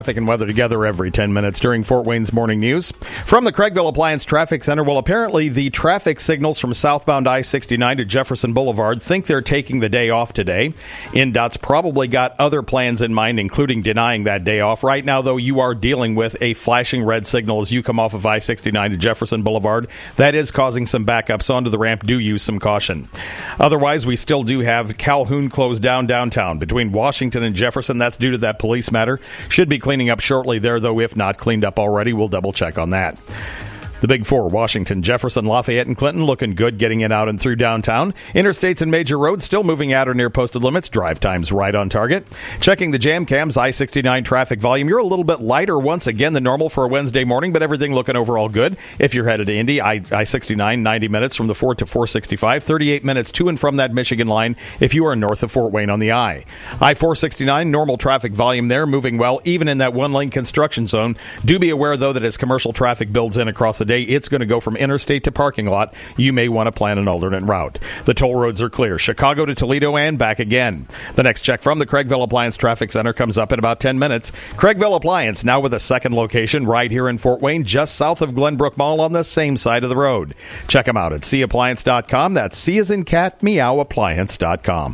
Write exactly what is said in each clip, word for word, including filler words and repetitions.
Traffic and weather together every ten minutes during Fort Wayne's Morning News. From the Craigville Appliance Traffic Center, well, apparently the traffic signals from southbound I sixty-nine to Jefferson Boulevard think they're taking the day off today. N DOT's probably got other plans in mind, including denying that day off. Right now, though, you are dealing with a flashing red signal as you come off of I sixty-nine to Jefferson Boulevard. That is causing some backups onto the ramp. Do use some caution. Otherwise, we still do have Calhoun closed down downtown between Washington and Jefferson. That's due to that police matter. Should be cleaning up shortly there, though, if not cleaned up already. We'll double check on that. The Big Four, Washington, Jefferson, Lafayette, and Clinton looking good getting in out and through downtown. Interstates and major roads still moving at or near posted limits. Drive times right on target. Checking the jam cams, I sixty-nine traffic volume. You're a little bit lighter once again than normal for a Wednesday morning, but everything looking overall good. If you're headed to Indy, I sixty-nine, ninety minutes from the Fort to four sixty-five, thirty-eight minutes to and from that Michigan line if you are north of Fort Wayne on the I. I four sixty-nine, normal traffic volume there, moving well, even in that one-lane construction zone. Do be aware, though, that as commercial traffic builds in across the day, it's going to go from interstate to parking lot. You may want to plan an alternate route. The toll roads are clear. Chicago to Toledo and back again. The next check from the Craigville Appliance Traffic Center comes up in about ten minutes. Craigville Appliance now with a second location right here in Fort Wayne, just south of Glenbrook Mall on the same side of the road. Check them out at c appliance dot com. That's C as in cat, meow appliance dot com.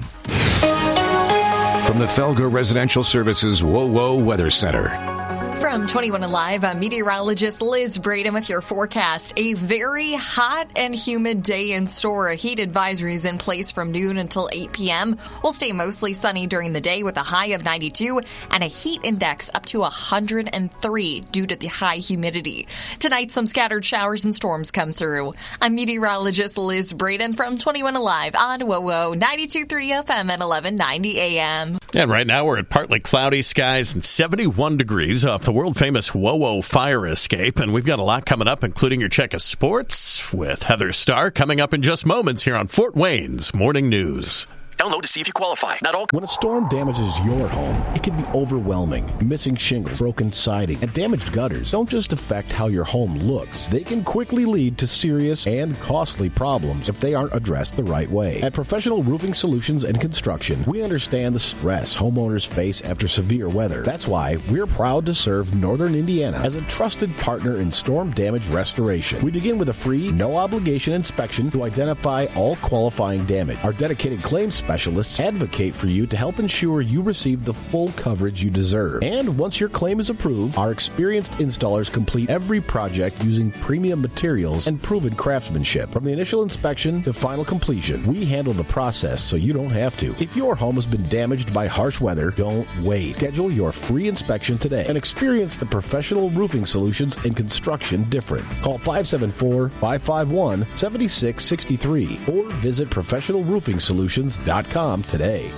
From the Felger Residential Services Whoa Whoa Weather Center. From twenty-one Alive, I'm meteorologist Liz Braden with your forecast. A very hot and humid day in store. A heat advisory is in place from noon until eight p.m. We'll stay mostly sunny during the day with a high of ninety-two and a heat index up to one hundred three due to the high humidity. Tonight, some scattered showers and storms come through. I'm meteorologist Liz Braden from twenty-one Alive on W O W ninety-two point three F M at eleven ninety A M. And right now we're at partly cloudy skies and seventy-one degrees off the world-famous W O W fire escape. And we've got a lot coming up, including your check of sports with Heather Starr coming up in just moments here on Fort Wayne's Morning News. Download to see if you qualify. Not all. When a storm damages your home, it can be overwhelming. Missing shingles, broken siding, and damaged gutters don't just affect how your home looks. They can quickly lead to serious and costly problems if they aren't addressed the right way. At Professional Roofing Solutions and Construction, we understand the stress homeowners face after severe weather. That's why we're proud to serve Northern Indiana as a trusted partner in storm damage restoration. We begin with a free, no-obligation inspection to identify all qualifying damage. Our dedicated claims specialists advocate for you to help ensure you receive the full coverage you deserve. And once your claim is approved, our experienced installers complete every project using premium materials and proven craftsmanship. From the initial inspection to final completion, we handle the process so you don't have to. If your home has been damaged by harsh weather, don't wait. Schedule your free inspection today and experience the Professional Roofing Solutions and Construction difference. Call five seven four, five five one, seven six six three or visit professional roofing solutions dot com today.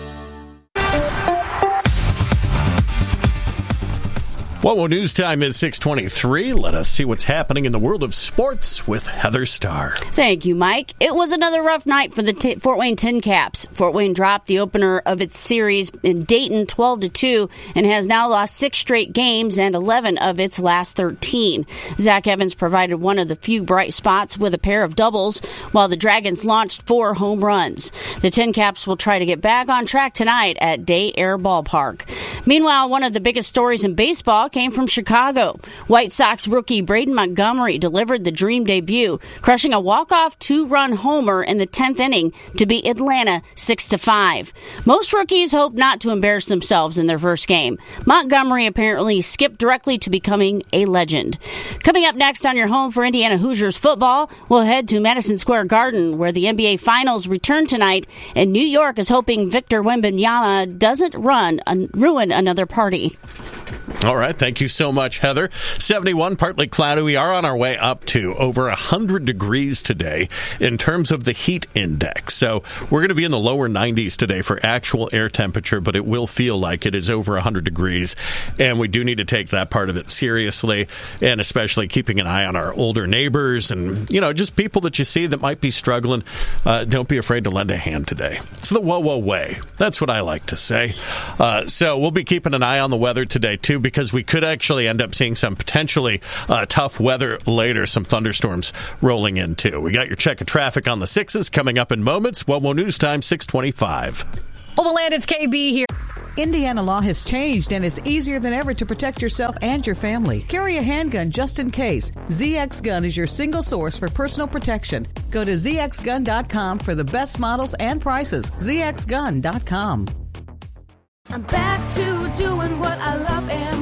W O W News Time is six twenty-three. Let us see what's happening in the world of sports with Heather Starr. Thank you, Mike. It was another rough night for the T- Fort Wayne Tin Caps. Fort Wayne dropped the opener of its series in Dayton twelve to two and has now lost six straight games and eleven of its last thirteen. Zach Evans provided one of the few bright spots with a pair of doubles, while the Dragons launched four home runs. The Tin Caps will try to get back on track tonight at Day Air Ballpark. Meanwhile, one of the biggest stories in baseball came from Chicago. White Sox rookie Braden Montgomery delivered the dream debut, crushing a walk-off two-run homer in the tenth inning to beat Atlanta six to five. Most rookies hope not to embarrass themselves in their first game. Montgomery apparently skipped directly to becoming a legend. Coming up next on your home for Indiana Hoosiers football, we'll head to Madison Square Garden, where the N B A Finals return tonight, and New York is hoping Victor Wembanyama doesn't run and ruin another party. All right. Thank you so much, Heather. seventy-one, partly cloudy. We are on our way up to over one hundred degrees today in terms of the heat index. So we're going to be in the lower nineties today for actual air temperature, but it will feel like it is over one hundred degrees. And we do need to take that part of it seriously, and especially keeping an eye on our older neighbors and, you know, just people that you see that might be struggling. Uh, don't be afraid to lend a hand today. It's the W O W way. That's what I like to say. Uh, so we'll be keeping an eye on the weather today, too, because we could actually end up seeing some potentially uh, tough weather later, some thunderstorms rolling in, too. We got your check of traffic on the sixes coming up in moments. W O W News Time, six twenty-five. Overland, it's K B here. Indiana law has changed, and it's easier than ever to protect yourself and your family. Carry a handgun just in case. Z X Gun is your single source for personal protection. Go to z x gun dot com for the best models and prices. z x gun dot com. I'm back to doing what I love and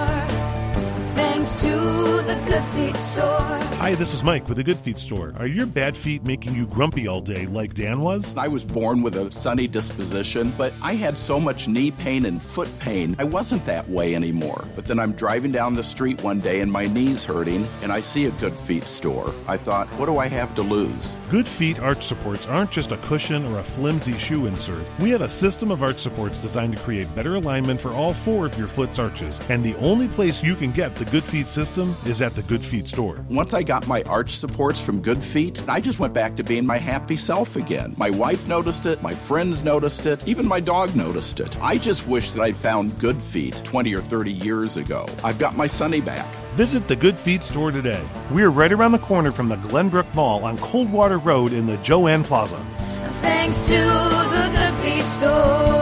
more, thanks to the Good Feet store. Hi, this is Mike with the Good Feet store. Are your bad feet making you grumpy all day like Dan was? I was born with a sunny disposition, but I had so much knee pain and foot pain, I wasn't that way anymore. But then I'm driving down the street one day and my knee's hurting, and I see a Good Feet store. I thought, what do I have to lose? Good Feet arch supports aren't just a cushion or a flimsy shoe insert. We have a system of arch supports designed to create better alignment for all four of your foot's arches. And the only place you can get the Good Feet system is at the Good Feet store. Once I got my arch supports from Good Feet, I just went back to being my happy self again. My wife noticed it, my friends noticed it, even my dog noticed it. I just wish that I'd found Good Feet twenty or thirty years ago. I've got my Sonny back. Visit the Good Feet store today. We're right around the corner from the Glenbrook Mall on Coldwater Road in the Joanne Plaza. Thanks to the Good Feet store.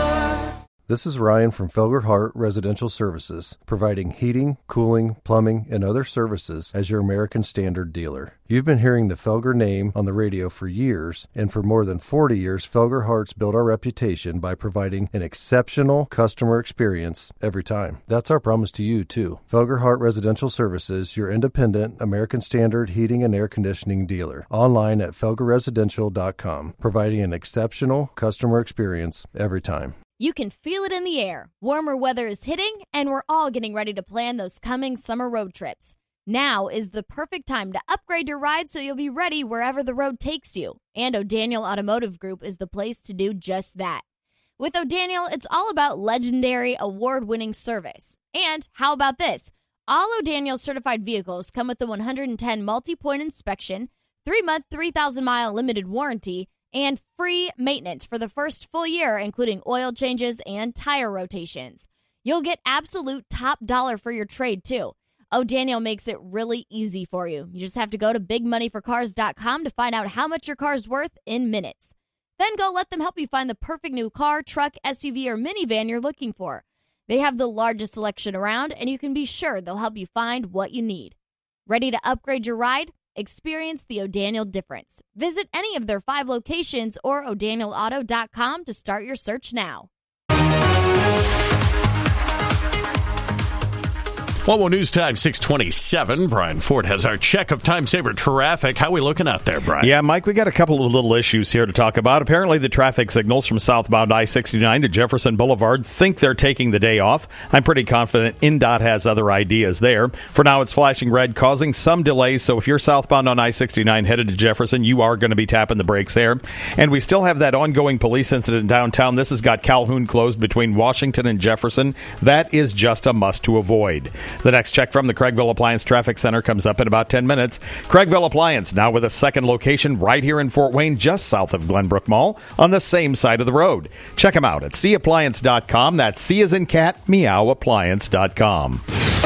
This is Ryan from Felger Hart Residential Services, providing heating, cooling, plumbing, and other services as your American Standard dealer. You've been hearing the Felger name on the radio for years, and for more than forty years, Felger Hart's built our reputation by providing an exceptional customer experience every time. That's our promise to you, too. Felger Hart Residential Services, your independent American Standard heating and air conditioning dealer. Online at felger residential dot com, providing an exceptional customer experience every time. You can feel it in the air. Warmer weather is hitting, and we're all getting ready to plan those coming summer road trips. Now is the perfect time to upgrade your ride so you'll be ready wherever the road takes you. And O'Daniel Automotive Group is the place to do just that. With O'Daniel, it's all about legendary, award-winning service. And how about this? All O'Daniel certified vehicles come with the one hundred ten multi-point inspection, three-month, three thousand mile limited warranty, and free maintenance for the first full year, including oil changes and tire rotations. You'll get absolute top dollar for your trade, too. O'Daniel makes it really easy for you. You just have to go to big money for cars dot com to find out how much your car's worth in minutes. Then go let them help you find the perfect new car, truck, S U V, or minivan you're looking for. They have the largest selection around, and you can be sure they'll help you find what you need. Ready to upgrade your ride? Experience the O'Daniel difference. Visit any of their five locations or o'daniel auto dot com to start your search now. Well, News Time six twenty-seven. Brian Ford has our check of time-saver traffic. How are we looking out there, Brian? Yeah, Mike, we got a couple of little issues here to talk about. Apparently, the traffic signals from southbound I sixty-nine to Jefferson Boulevard think they're taking the day off. I'm pretty confident N D O T has other ideas there. For now, it's flashing red, causing some delays. So if you're southbound on I sixty-nine headed to Jefferson, you are going to be tapping the brakes there. And we still have that ongoing police incident downtown. This has got Calhoun closed between Washington and Jefferson. That is just a must to avoid. The next check from the Craigville Appliance Traffic Center comes up in about ten minutes. Craigville Appliance, now with a second location right here in Fort Wayne, just south of Glenbrook Mall, on the same side of the road. Check them out at c appliance dot com. That's C as in cat, meow, appliance dot com.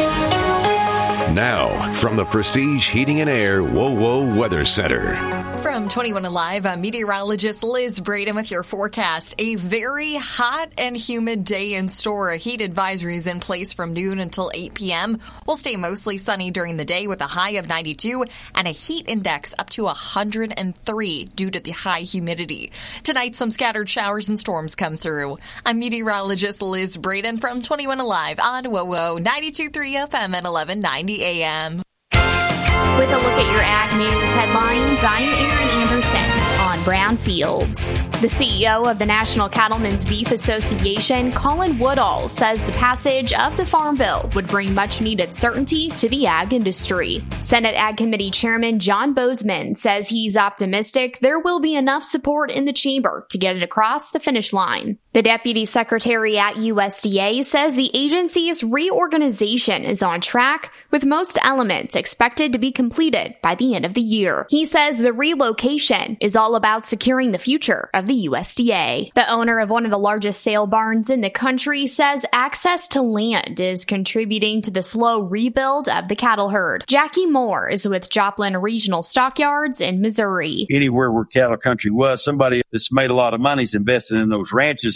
Now, from the Prestige Heating and Air Whoa Whoa Weather Center. From twenty-one Alive, I'm meteorologist Liz Braden with your forecast. A very hot and humid day in store. Heat advisories in place from noon until eight p.m. We'll stay mostly sunny during the day with a high of ninety-two and a heat index up to one hundred three due to the high humidity. Tonight, some scattered showers and storms come through. I'm meteorologist Liz Braden from twenty-one Alive on W O W ninety-two point three F M at eleven ninety A M. With a look at your Ag News headlines, I'm Erin Anderson on Brownfields. The C E O of the National Cattlemen's Beef Association, Colin Woodall, says the passage of the Farm Bill would bring much-needed certainty to the ag industry. Senate Ag Committee Chairman John Bozeman says he's optimistic there will be enough support in the chamber to get it across the finish line. The Deputy Secretary at U S D A says the agency's reorganization is on track, with most elements expected to be completed by the end of the year. He says the relocation is all about securing the future of the U S D A. The owner of one of the largest sale barns in the country says access to land is contributing to the slow rebuild of the cattle herd. Jackie Moore is with Joplin Regional Stockyards in Missouri. Anywhere where cattle country was, somebody that's made a lot of money is invested in those ranches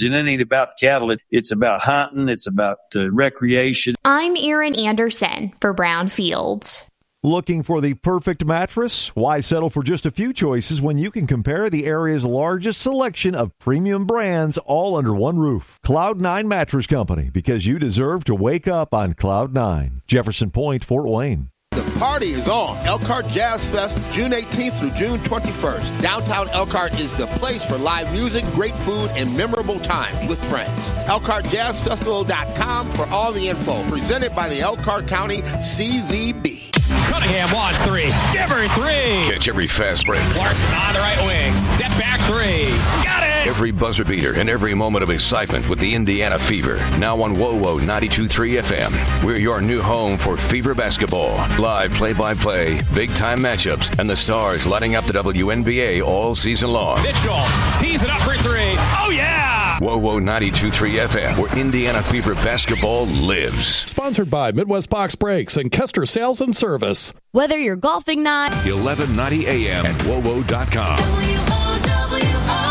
and it ain't about cattle. It, it's about hunting. It's about uh, recreation. I'm Erin Anderson for Brown Fields. Looking for the perfect mattress? Why settle for just a few choices when you can compare the area's largest selection of premium brands all under one roof? Cloud nine Mattress Company, because you deserve to wake up on Cloud nine. Jefferson Point, Fort Wayne. The party is on. Elkhart Jazz Fest, June eighteenth through June twenty-first. Downtown Elkhart is the place for live music, great food, and memorable times with friends. Elkhart Jazz Festival dot com for all the info. Presented by the Elkhart County C V B. Cunningham wants three. Give her three. Catch every fast break. Clark on the right wing. Step back three. Got it. Every buzzer beater and every moment of excitement with the Indiana Fever. Now on W O W ninety-two point three F M. We're your new home for Fever basketball. Live play-by-play, big-time matchups, and the stars lighting up the W N B A all season long. Mitchell tees it up for three. Oh, yeah. W O W ninety-two point three F M, where Indiana Fever basketball lives. Sponsored by Midwest Box Brakes and Kester Sales and Service. Whether you're golfing not, eleven ninety A M at W O W dot com. W O W O.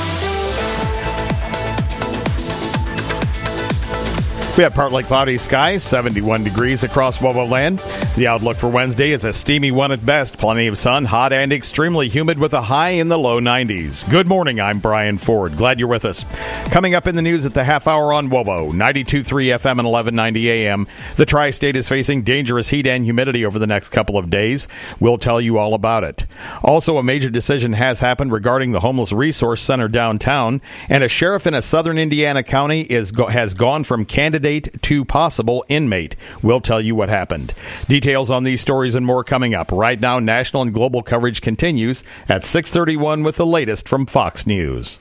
We have partly cloudy skies, seventy-one degrees across W O W land. The outlook for Wednesday is a steamy one at best. Plenty of sun, hot and extremely humid with a high in the low nineties. Good morning, I'm Brian Ford. Glad you're with us. Coming up in the news at the half hour on W O W, ninety-two point three F M and eleven ninety A M. The tri-state is facing dangerous heat and humidity over the next couple of days. We'll tell you all about it. Also, a major decision has happened regarding the Homeless Resource Center downtown, and a sheriff in a southern Indiana county is go- has gone from candidate to possible inmate. We'll tell you what happened. Details on these stories and more coming up. Right now, national and global coverage continues at six thirty-one with the latest from Fox News.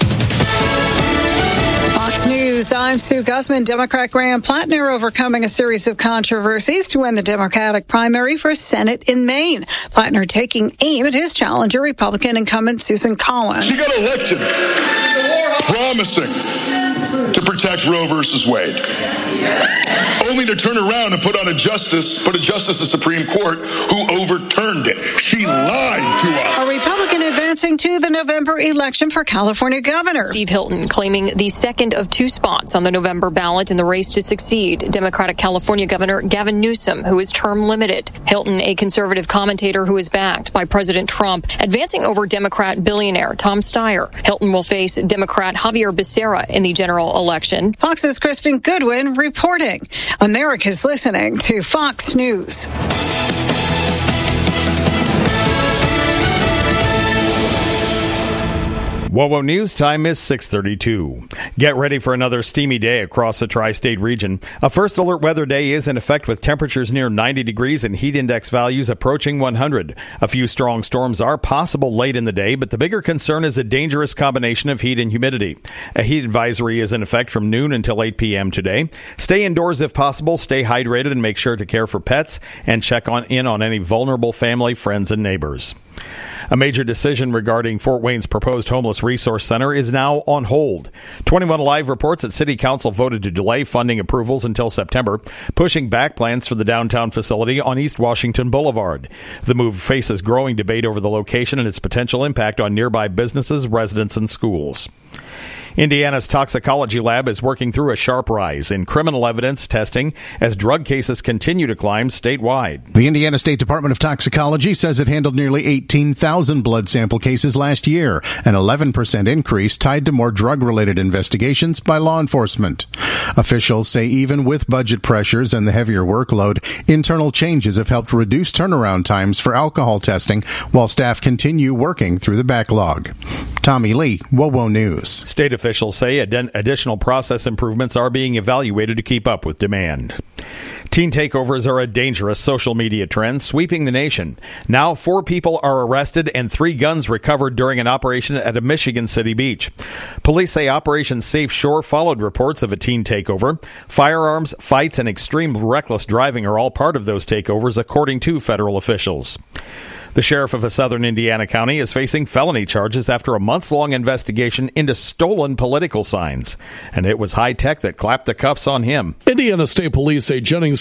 Fox News, I'm Sue Guzman. Democrat Graham Plattner overcoming a series of controversies to win the Democratic primary for Senate in Maine. Plattner taking aim at his challenger, Republican incumbent Susan Collins. She got elected promising to protect Roe versus Wade, only to turn around and put on a justice, put a justice of the Supreme Court who overturned it. She lied to us. A Republican advancing to the November election for California governor. Steve Hilton claiming the second of two spots on the November ballot in the race to succeed Democratic California Governor Gavin Newsom, who is term limited. Hilton, a conservative commentator who is backed by President Trump, advancing over Democrat billionaire Tom Steyer. Hilton will face Democrat Javier Becerra in the general election. Fox's Kristen Goodwin reporting. America's listening to Fox News. W O W News time is six thirty-two. Get ready for another steamy day across the tri-state region. A first alert weather day is in effect with temperatures near ninety degrees and heat index values approaching one hundred. A few strong storms are possible late in the day, but the bigger concern is a dangerous combination of heat and humidity. A heat advisory is in effect from noon until eight p.m. today. Stay indoors if possible, stay hydrated, and make sure to care for pets and check on in on any vulnerable family, friends, and neighbors. A major decision regarding Fort Wayne's proposed Homeless Resource Center is now on hold. twenty-one Live reports that City Council voted to delay funding approvals until September, pushing back plans for the downtown facility on East Washington Boulevard. The move faces growing debate over the location and its potential impact on nearby businesses, residents, and schools. Indiana's toxicology lab is working through a sharp rise in criminal evidence testing as drug cases continue to climb statewide. The Indiana State Department of Toxicology says it handled nearly eighteen thousand blood sample cases last year, an eleven percent increase tied to more drug-related investigations by law enforcement. Officials say even with budget pressures and the heavier workload, internal changes have helped reduce turnaround times for alcohol testing while staff continue working through the backlog. Tommy Lee, W O W News. State officials say ad- additional process improvements are being evaluated to keep up with demand. Teen takeovers are a dangerous social media trend sweeping the nation. Now, four people are arrested and three guns recovered during an operation at a Michigan City beach. Police say Operation Safe Shore followed reports of a teen takeover. Firearms, fights, and extreme reckless driving are all part of those takeovers, according to federal officials. The sheriff of a southern Indiana county is facing felony charges after a months-long investigation into stolen political signs. And it was high tech that clapped the cuffs on him. Indiana State Police say Jennings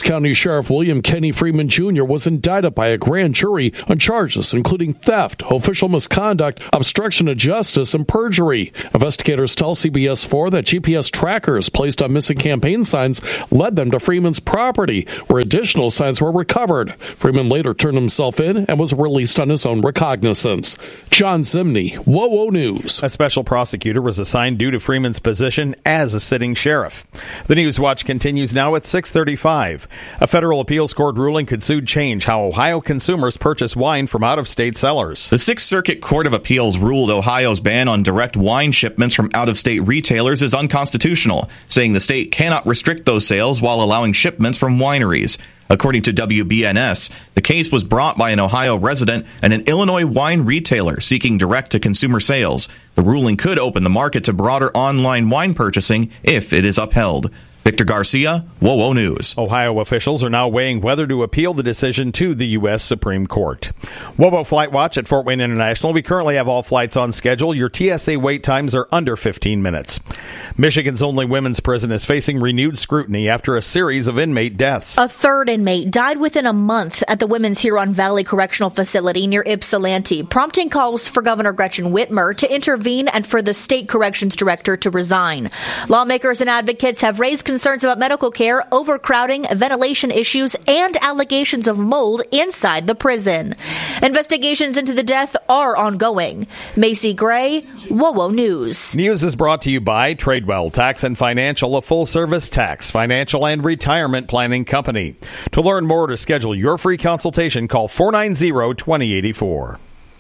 County Sheriff William Kenny Freeman Junior was indicted by a grand jury on charges including theft, official misconduct, obstruction of justice, and perjury. Investigators tell C B S four that G P S trackers placed on missing campaign signs led them to Freeman's property, where additional signs were recovered. Freeman later turned himself in and was released on his own recognizance. John Zimney, WOWO News. A special prosecutor was assigned due to Freeman's position as a sitting sheriff. The News Watch continues now at six thirty-five. A federal appeals court ruling could soon change how Ohio consumers purchase wine from out-of-state sellers. The Sixth Circuit Court of Appeals ruled Ohio's ban on direct wine shipments from out-of-state retailers is unconstitutional, saying the state cannot restrict those sales while allowing shipments from wineries. According to W B N S, the case was brought by an Ohio resident and an Illinois wine retailer seeking direct-to-consumer sales. The ruling could open the market to broader online wine purchasing if it is upheld. Victor Garcia, WOWO News. Ohio officials are now weighing whether to appeal the decision to the U S Supreme Court. WOWO Flight Watch at Fort Wayne International. We currently have all flights on schedule. Your T S A wait times are under fifteen minutes. Michigan's only women's prison is facing renewed scrutiny after a series of inmate deaths. A third inmate died within a month at the Women's Huron Valley Correctional Facility near Ypsilanti, prompting calls for Governor Gretchen Whitmer to intervene and for the state corrections director to resign. Lawmakers and advocates have raised concerns about medical care, overcrowding, ventilation issues, and allegations of mold inside the prison. Investigations into the death are ongoing. Macy Gray, WOWO News. News is brought to you by Tradewell Tax and Financial, a full-service tax, financial, and retirement planning company. To learn more or to schedule your free consultation, call four nine zero, two zero eight four.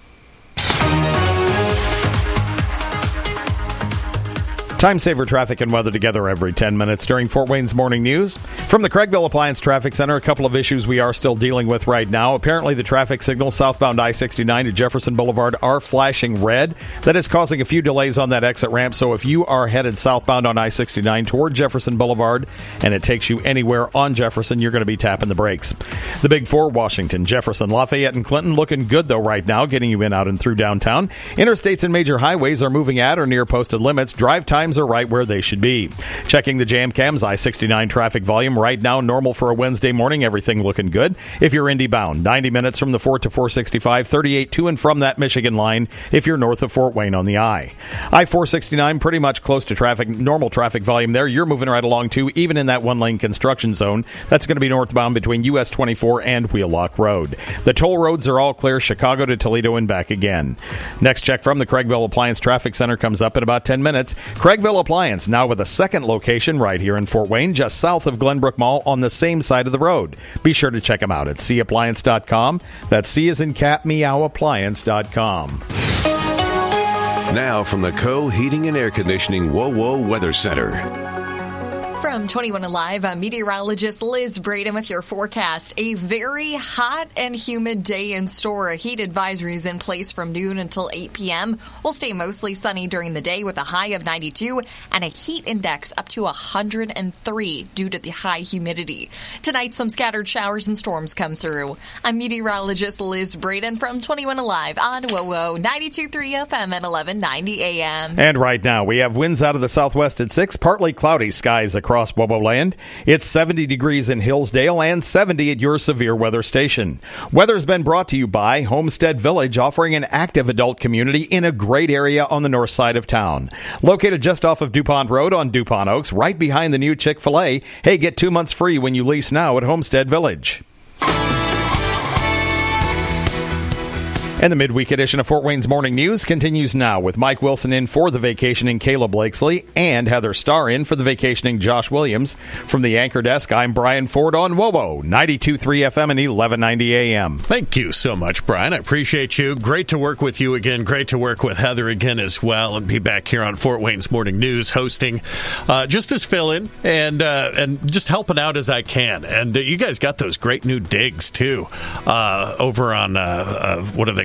Time saver traffic and weather together every ten minutes during Fort Wayne's Morning News. From the Craigville Appliance Traffic Center, a couple of issues we are still dealing with right now. Apparently, the traffic signals southbound I sixty-nine to Jefferson Boulevard are flashing red. That is causing a few delays on that exit ramp. So if you are headed southbound on I sixty-nine toward Jefferson Boulevard and it takes you anywhere on Jefferson, you're going to be tapping the brakes. The Big Four, Washington, Jefferson, Lafayette, and Clinton looking good, though, right now, getting you in, out, and through downtown. Interstates and major highways are moving at or near posted limits. Drive times are right where they should be. Checking the jam cams, I sixty-nine traffic volume right now normal for a Wednesday morning. Everything looking good. If you're Indy bound, ninety minutes from the Fort to four sixty-five, thirty-eight to and from that Michigan line if you're north of Fort Wayne on the I. I four sixty-nine pretty much close to traffic, normal traffic volume there. You're moving right along too, even in that one lane construction zone. That's going to be northbound between U S twenty-four and Wheelock Road. The toll roads are all clear, Chicago to Toledo and back again. Next check from the Craigville Appliance Traffic Center comes up in about ten minutes. Craigville Appliance now with a second location right here in Fort Wayne, just south of Glenbrook Mall on the same side of the road. Be sure to check them out at c appliance dot com. That's C as in cat, meow, appliance dot com. Now from the Co Heating and Air Conditioning WOWO Weather Center. From twenty-one Alive, I'm meteorologist Liz Braden with your forecast. A very hot and humid day in store. A heat advisory is in place from noon until eight p.m. We'll stay mostly sunny during the day with a high of ninety-two and a heat index up to one hundred three due to the high humidity. Tonight, some scattered showers and storms come through. I'm meteorologist Liz Braden from twenty-one Alive on WOWO ninety-two point three F M and eleven ninety A M. And right now, we have winds out of the southwest at six, partly cloudy skies across Across WOWO land. It's seventy degrees in Hillsdale and seventy at your severe weather station. Weather's been brought to you by Homestead Village, offering an active adult community in a great area on the north side of town. Located just off of DuPont Road on DuPont Oaks, right behind the new Chick-fil-A. Hey, get two months free when you lease now at Homestead Village. And the midweek edition of Fort Wayne's Morning News continues now with Mike Wilson in for the vacationing Kayla Blakesley and Heather Starr in for the vacationing Josh Williams. From the anchor desk, I'm Brian Ford on WOWO ninety-two point three F M and eleven ninety A M. Thank you so much, Brian. I appreciate you. Great to work with you again. Great to work with Heather again as well and be back here on Fort Wayne's Morning News hosting uh, just as fill-in and uh, and just helping out as I can. And uh, you guys got those great new digs, too, uh, over on, uh, uh, what are they called?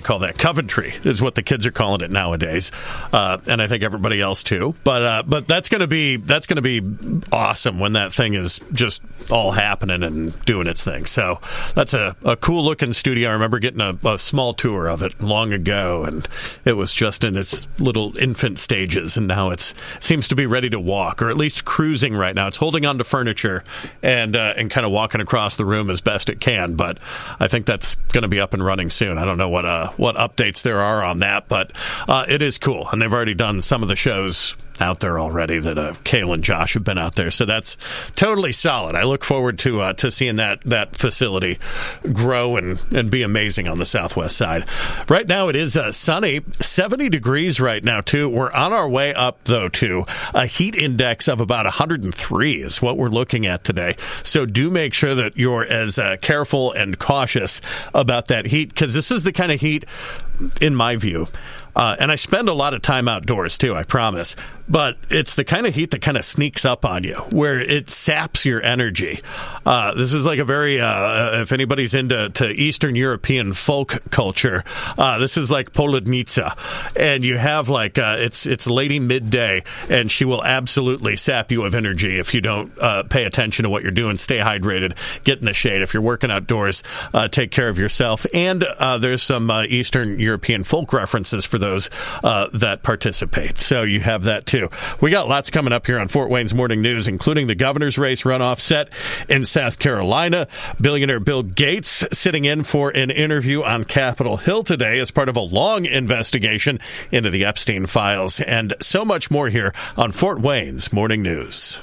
call that? Coventry is what the kids are calling it nowadays, uh, and I think everybody else too. But uh, but that's going to be that's going to be awesome when that thing is just all happening and doing its thing. So that's a, a cool looking studio. I remember getting a, a small tour of it long ago, and it was just in its little infant stages, and now it's seems to be ready to walk, or at least cruising right now. It's holding on to furniture and uh, and kind of walking across the room as best it can. But I think that's going to be up and running soon. I don't know what uh, what updates there are on that, but uh, it is cool, and they've already done some of the shows out there already that uh, Kale and Josh have been out there, so that's totally solid. I look forward to uh, to seeing that that facility grow and, and be amazing on the southwest side. Right now it is uh, sunny, seventy degrees right now too. We're on our way up though to a heat index of about one hundred three is what we're looking at today. So do make sure that you're as uh, careful and cautious about that heat, because this is the kind of heat, in my view, Uh, and I spend a lot of time outdoors, too, I promise. But it's the kind of heat that kind of sneaks up on you, where it saps your energy. Uh, this is like a very, uh, if anybody's into to Eastern European folk culture, uh, this is like Poludnica. And you have like, uh, it's it's lady midday, and she will absolutely sap you of energy if you don't uh, pay attention to what you're doing. Stay hydrated, get in the shade. If you're working outdoors, uh, take care of yourself. And uh, there's some uh, Eastern European folk references for those uh, that participate. So you have that, too. We got lots coming up here on Fort Wayne's Morning News, including the governor's race runoff set in South Carolina. Billionaire Bill Gates sitting in for an interview on Capitol Hill today as part of a long investigation into the Epstein files, and so much more here on Fort Wayne's Morning News.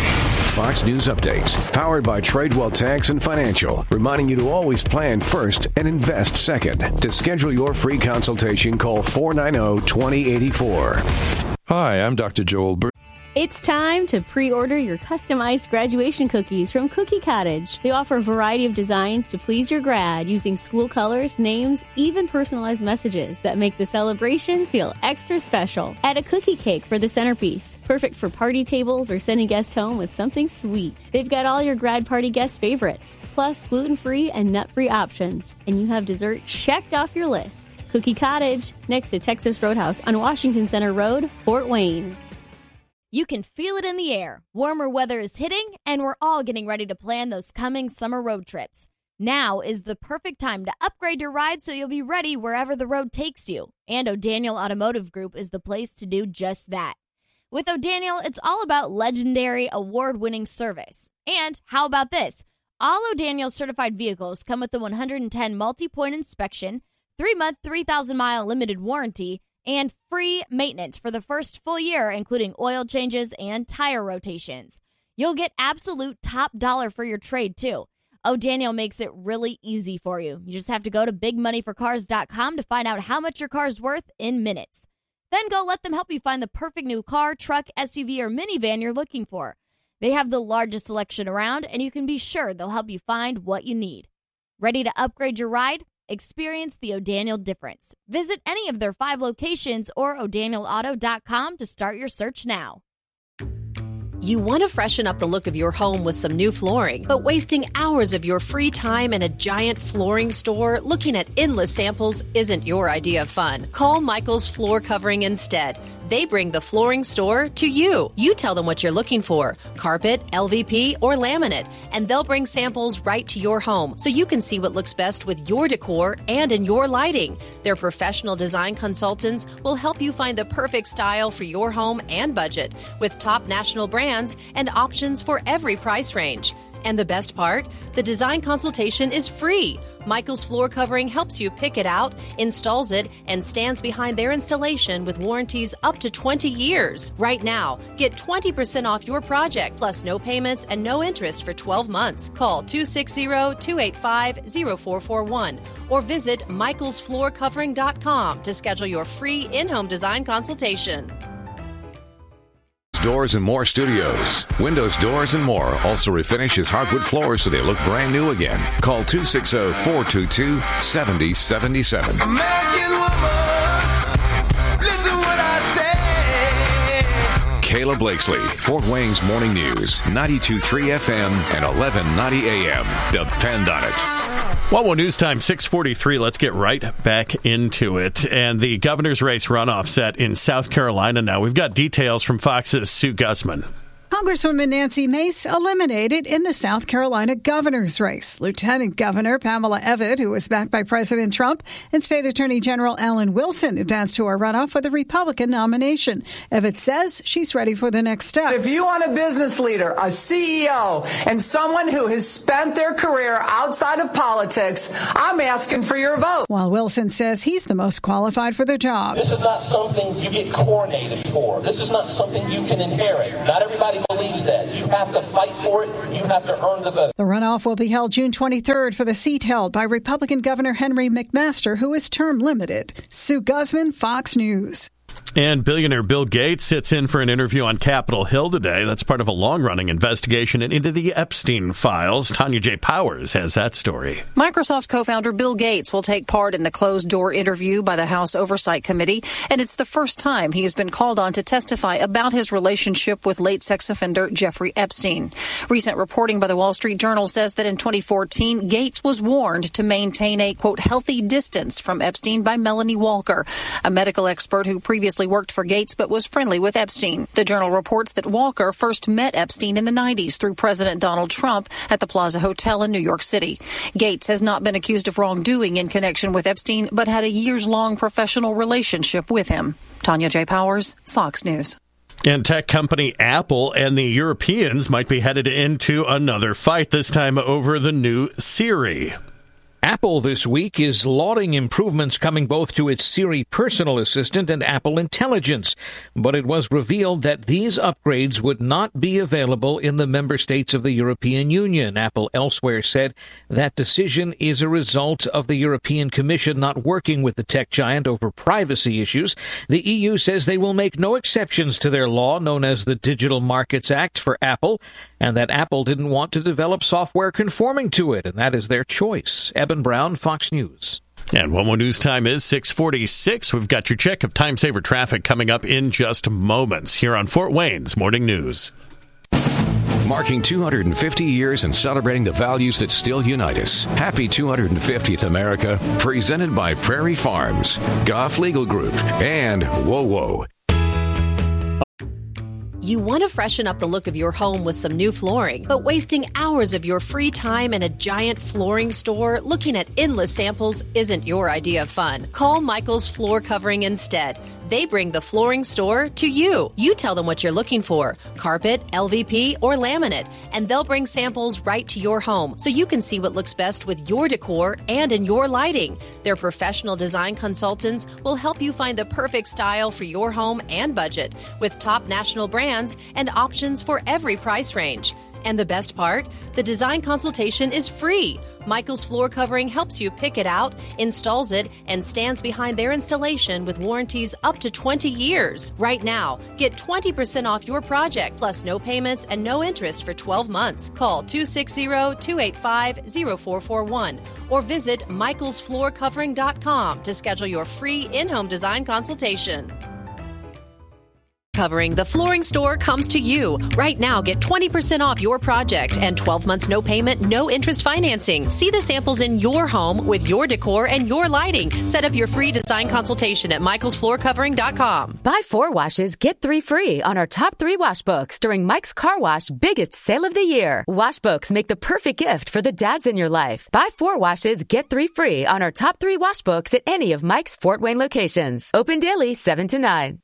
Fox News Updates, powered by Tradewell Tax and Financial, reminding you to always plan first and invest second. To schedule your free consultation, call four nine zero, two zero eight four. Hi, I'm Doctor Joel Bur- It's time to pre-order your customized graduation cookies from Cookie Cottage. They offer a variety of designs to please your grad using school colors, names, even personalized messages that make the celebration feel extra special. Add a cookie cake for the centerpiece, perfect for party tables or sending guests home with something sweet. They've got all your grad party guest favorites, plus gluten-free and nut-free options. And you have dessert checked off your list. Cookie Cottage, next to Texas Roadhouse on Washington Center Road, Fort Wayne. You can feel it in the air. Warmer weather is hitting, and we're all getting ready to plan those coming summer road trips. Now is the perfect time to upgrade your ride so you'll be ready wherever the road takes you. And O'Daniel Automotive Group is the place to do just that. With O'Daniel, it's all about legendary, award-winning service. And how about this? All O'Daniel certified vehicles come with the one hundred ten multi-point inspection, three-month, three thousand mile limited warranty, and free maintenance for the first full year, including oil changes and tire rotations. You'll get absolute top dollar for your trade, too. O'Daniel makes it really easy for you. You just have to go to big money for cars dot com to find out how much your car's worth in minutes. Then go let them help you find the perfect new car, truck, S U V, or minivan you're looking for. They have the largest selection around, and you can be sure they'll help you find what you need. Ready to upgrade your ride? Experience the O'Daniel difference. Visit any of their five locations or O'Daniel Auto dot com to start your search now. You want to freshen up the look of your home with some new flooring, but wasting hours of your free time in a giant flooring store looking at endless samples isn't your idea of fun. Call Michael's Floor Covering instead. They bring the flooring store to you. You tell them what you're looking for, carpet, L V P, or laminate, and they'll bring samples right to your home so you can see what looks best with your decor and in your lighting. Their professional design consultants will help you find the perfect style for your home and budget with top national brands and options for every price range. And the best part? The design consultation is free. Michael's Floor Covering helps you pick it out, installs it, and stands behind their installation with warranties up to twenty years. Right now, get twenty percent off your project, plus no payments and no interest for twelve months. Call two six zero, two eight five, zero four four one or visit michaels floor covering dot com to schedule your free in-home design consultation. Doors and More Studios. Windows, doors, and more also refinish his hardwood floors so they look brand new again. Call two six zero, four two two, seven zero seven seven. American woman, listen what I say. Kayla Blakesley, Fort Wayne's Morning News, ninety-two point three F M and eleven ninety A M. Depend on it. Well, well, news time, six forty-three. Let's get right back into it. And the governor's race runoff set in South Carolina now. We've got details from Fox's Sue Guzman. Congresswoman Nancy Mace eliminated in the South Carolina governor's race. Lieutenant Governor Pamela Evatt, who was backed by President Trump, and State Attorney General Alan Wilson advanced to a runoff for the Republican nomination. Evatt says she's ready for the next step. If you want a business leader, a C E O, and someone who has spent their career outside of politics, I'm asking for your vote. While Wilson says he's the most qualified for the job. This is not something you get coronated for. This is not something you can inherit. Not everybody believes that. You have to fight for it. You have to earn the vote. The runoff will be held June twenty-third for the seat held by Republican Governor Henry McMaster, who is term limited. Sue Guzman, Fox News. And billionaire Bill Gates sits in for an interview on Capitol Hill today. That's part of a long-running investigation into the Epstein files. Tanya J. Powers has that story. Microsoft co-founder Bill Gates will take part in the closed-door interview by the House Oversight Committee, and it's the first time he has been called on to testify about his relationship with late sex offender Jeffrey Epstein. Recent reporting by the Wall Street Journal says that in twenty fourteen, Gates was warned to maintain a, quote, healthy distance from Epstein by Melanie Walker, a medical expert who previously worked for Gates but was friendly with Epstein. The Journal reports that Walker first met Epstein in the nineties through President Donald Trump at the Plaza Hotel in New York City. Gates has not been accused of wrongdoing in connection with Epstein, but had a years-long professional relationship with him. Tanya J. Powers, Fox News. And tech company Apple and the Europeans might be headed into another fight, this time over the new Siri. Apple this week is lauding improvements coming both to its Siri personal assistant and Apple Intelligence, but it was revealed that these upgrades would not be available in the member states of the European Union. Apple elsewhere said that decision is a result of the European Commission not working with the tech giant over privacy issues. The E U says they will make no exceptions to their law known as the Digital Markets Act for Apple, and that Apple didn't want to develop software conforming to it, and that is their choice. Eben Brown, Fox News. And one more news time is six forty-six. We've got your check of time saver traffic coming up in just moments here on Fort Wayne's Morning News. Marking two hundred fifty years and celebrating the values that still unite us. Happy two hundred fiftieth America. Presented by Prairie Farms, Goff Legal Group, and Whoa Whoa. You want to freshen up the look of your home with some new flooring, but wasting hours of your free time in a giant flooring store looking at endless samples isn't your idea of fun. Call Michael's Floor Covering instead. They bring the flooring store to you. You tell them what you're looking for, carpet, L V P, or laminate, and they'll bring samples right to your home so you can see what looks best with your decor and in your lighting. Their professional design consultants will help you find the perfect style for your home and budget with top national brands and options for every price range. And the best part? The design consultation is free. Michael's Floor Covering helps you pick it out, installs it, and stands behind their installation with warranties up to twenty years. Right now, get twenty percent off your project, plus no payments and no interest for twelve months. Call two six zero, two eight five, zero four four one or visit michaels floor covering dot com to schedule your free in-home design consultation. Covering the Flooring Store comes to you. Right now, get twenty percent off your project and twelve months no payment, no interest financing. See the samples in your home with your decor and your lighting. Set up your free design consultation at michaels floor covering dot com. Buy four washes, get three free on our top three wash books during Mike's Car Wash biggest sale of the year. Wash books make the perfect gift for the dads in your life. Buy four washes, get three free on our top three wash books at any of Mike's Fort Wayne locations. Open daily, seven to nine.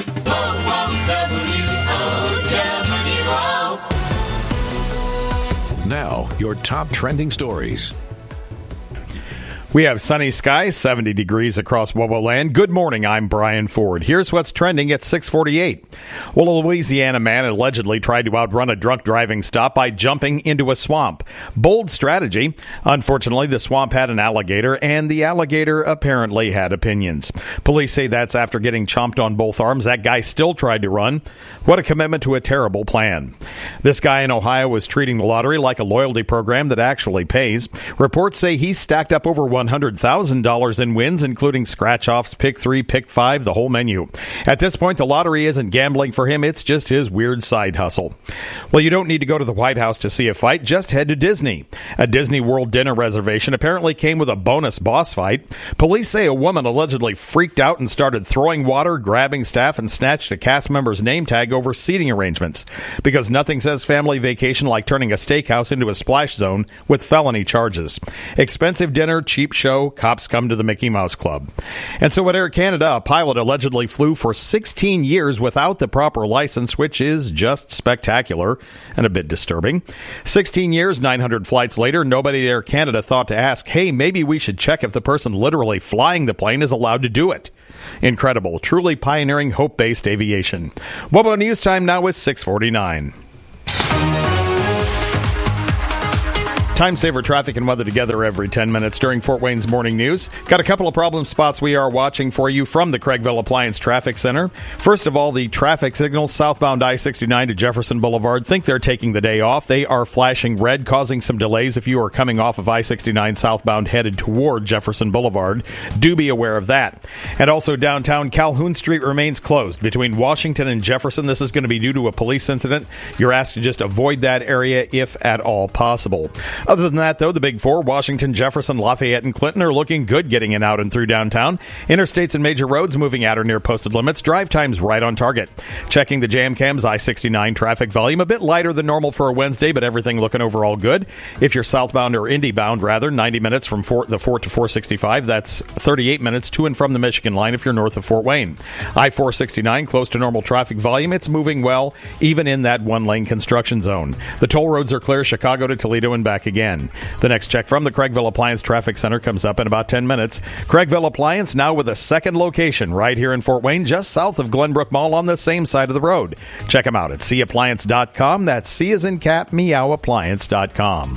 Now, your top trending stories. We have sunny skies, seventy degrees across Wobo Land. Good morning, I'm Brian Ford. Here's what's trending at six forty-eight. Well, a Louisiana man allegedly tried to outrun a drunk driving stop by jumping into a swamp. Bold strategy. Unfortunately, the swamp had an alligator, and the alligator apparently had opinions. Police say that's after getting chomped on both arms. That guy still tried to run. What a commitment to a terrible plan. This guy in Ohio was treating the lottery like a loyalty program that actually pays. Reports say he stacked up over one hundred thousand dollars in wins, including scratch-offs, pick three, pick five, the whole menu. At this point, the lottery isn't gambling for him. It's just his weird side hustle. Well, you don't need to go to the White House to see a fight. Just head to Disney. A Disney World dinner reservation apparently came with a bonus boss fight. Police say a woman allegedly freaked out and started throwing water, grabbing staff, and snatched a cast member's name tag over seating arrangements. Because nothing says family vacation like turning a steakhouse into a splash zone with felony charges. Expensive dinner, cheap show, cops come to the Mickey Mouse Club. And so at Air Canada, a pilot allegedly flew for sixteen years without the proper license, which is just spectacular and a bit disturbing. sixteen years, nine hundred flights later, nobody at Air Canada thought to ask, hey, maybe we should check if the person literally flying the plane is allowed to do it. Incredible. Truly pioneering hope-based aviation. WOBO News Time now is six forty-nine. Time saver traffic and weather together every ten minutes during Fort Wayne's morning news. Got a couple of problem spots we are watching for you from the Craigville Appliance Traffic Center. First of all, the traffic signals southbound I sixty-nine to Jefferson Boulevard think they're taking the day off. They are flashing red, causing some delays if you are coming off of I sixty-nine southbound headed toward Jefferson Boulevard. Do be aware of that. And also downtown, Calhoun Street remains closed between Washington and Jefferson. This is going to be due to a police incident. You're asked to just avoid that area if at all possible. Other than that, though, the big four, Washington, Jefferson, Lafayette, and Clinton, are looking good getting in out and through downtown. Interstates and major roads moving at or near posted limits. Drive times right on target. Checking the jam cams, I sixty-nine traffic volume a bit lighter than normal for a Wednesday, but everything looking overall good. If you're southbound or Indy bound, rather, ninety minutes from Fort, the Fort to four sixty-five. That's thirty-eight minutes to and from the Michigan line if you're north of Fort Wayne. I four sixty-nine, close to normal traffic volume. It's moving well, even in that one-lane construction zone. The toll roads are clear, Chicago to Toledo and back again. The next check from the Craigville Appliance Traffic Center comes up in about ten minutes. Craigville Appliance now with a second location right here in Fort Wayne, just south of Glenbrook Mall on the same side of the road. Check them out at c appliance dot com. That's C as in cat, meow appliance dot com.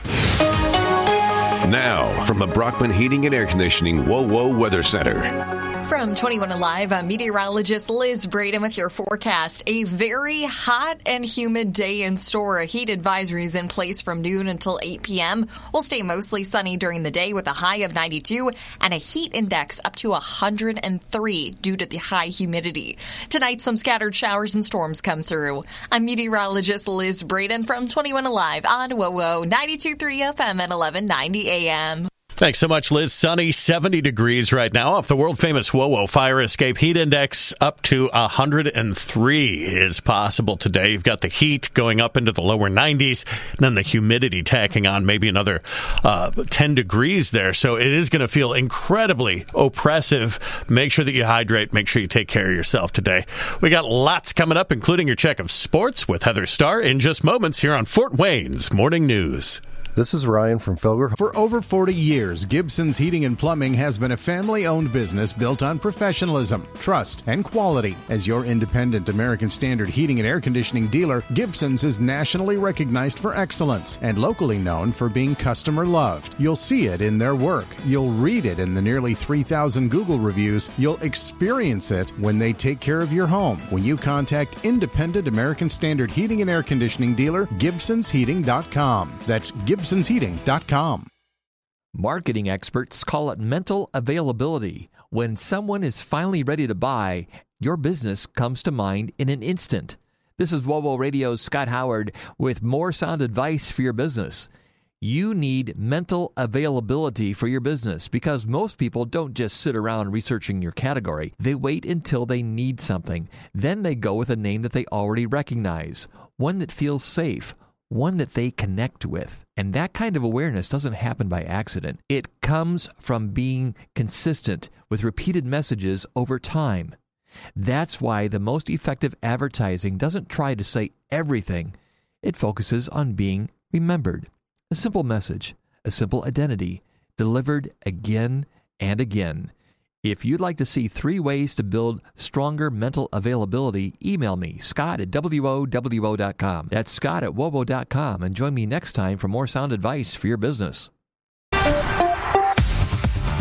Now, from the Brockman Heating and Air Conditioning WOWO Weather Center. From twenty-one Alive, I'm meteorologist Liz Braden with your forecast. A very hot and humid day in store. Heat advisories in place from noon until eight p.m. We'll stay mostly sunny during the day with a high of ninety-two and a heat index up to one hundred three due to the high humidity. Tonight, some scattered showers and storms come through. I'm meteorologist Liz Braden from twenty-one Alive on WOWO ninety-two point three F M at eleven ninety A M. Thanks so much, Liz. Sunny, seventy degrees right now off the world-famous WOWO Fire Escape. Heat index up to one hundred three is possible today. You've got the heat going up into the lower nineties, and then the humidity tacking on maybe another uh, ten degrees there. So it is going to feel incredibly oppressive. Make sure that you hydrate. Make sure you take care of yourself today. We got lots coming up, including your check of sports with Heather Starr in just moments here on Fort Wayne's Morning News. This is Ryan from Felger. For over forty years, Gibson's Heating and Plumbing has been a family-owned business built on professionalism, trust, and quality. As your independent American Standard heating and air conditioning dealer, Gibson's is nationally recognized for excellence and locally known for being customer-loved. You'll see it in their work. You'll read it in the nearly three thousand Google reviews. You'll experience it when they take care of your home. When you contact independent American Standard heating and air conditioning dealer, Gibsons Heating dot com. That's Gibsons Heating dot com. Marketing experts call it mental availability. When someone is finally ready to buy, your business comes to mind in an instant. This is WOWO Radio's Scott Howard with more sound advice for your business. You need mental availability for your business because most people don't just sit around researching your category. They wait until they need something. Then they go with a name that they already recognize, one that feels safe, one that they connect with. And that kind of awareness doesn't happen by accident. It comes from being consistent with repeated messages over time. That's why the most effective advertising doesn't try to say everything. It focuses on being remembered. A simple message, a simple identity, delivered again and again. If you'd like to see three ways to build stronger mental availability, email me, Scott at W O W O dot com. That's Scott at W O W O dot com. And join me next time for more sound advice for your business.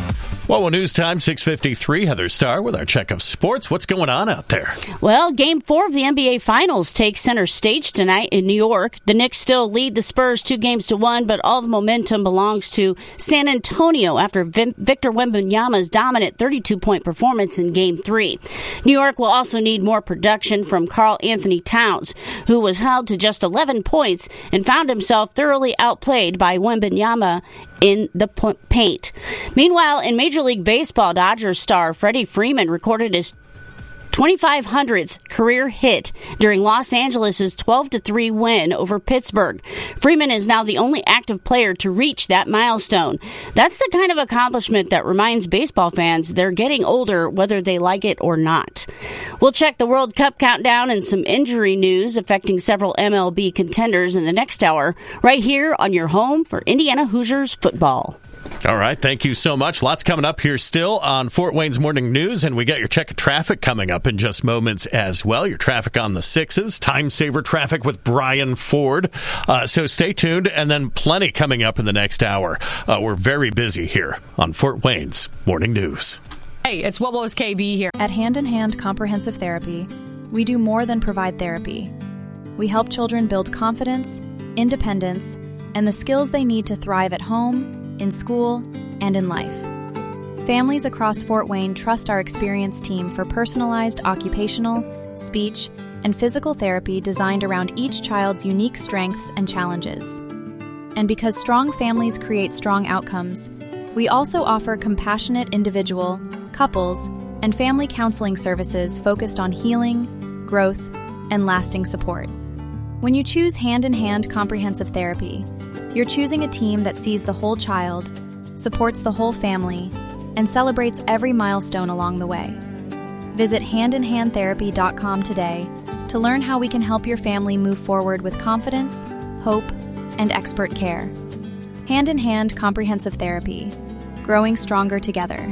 Well, well, news time, six fifty-three. Heather Starr with our check of sports. What's going on out there? Well, game four of the N B A Finals takes center stage tonight in New York. The Knicks still lead the Spurs two games to one, but all the momentum belongs to San Antonio after v- Victor Wembanyama's dominant thirty-two point performance in game three. New York will also need more production from Karl Anthony Towns, who was held to just eleven points and found himself thoroughly outplayed by Wembanyama in the paint. Meanwhile, in Major League Baseball, Dodgers star Freddie Freeman recorded his twenty-five hundredth career hit during Los Angeles' twelve to three win over Pittsburgh. Freeman is now the only active player to reach that milestone. That's the kind of accomplishment that reminds baseball fans they're getting older whether they like it or not. We'll check the World Cup countdown and some injury news affecting several M L B contenders in the next hour, right here on your home for Indiana Hoosiers football. All right, thank you so much. Lots coming up here still on Fort Wayne's Morning News, and we got your check of traffic coming up in just moments as well. Your traffic on the sixes, time saver traffic with Brian Ford. Uh, so stay tuned, and then plenty coming up in the next hour. Uh, we're very busy here on Fort Wayne's Morning News. Hey, it's What Was K B here. At Hand in Hand Comprehensive Therapy, we do more than provide therapy. We help children build confidence, independence, and the skills they need to thrive at home, in school, and in life. Families across Fort Wayne trust our experienced team for personalized occupational, speech, and physical therapy designed around each child's unique strengths and challenges. And because strong families create strong outcomes, we also offer compassionate individual, couples, and family counseling services focused on healing, growth, and lasting support. When you choose Hand in Hand Comprehensive Therapy, you're choosing a team that sees the whole child, supports the whole family, and celebrates every milestone along the way. Visit hand in hand therapy dot com today to learn how we can help your family move forward with confidence, hope, and expert care. Hand in Hand Comprehensive Therapy, growing stronger together.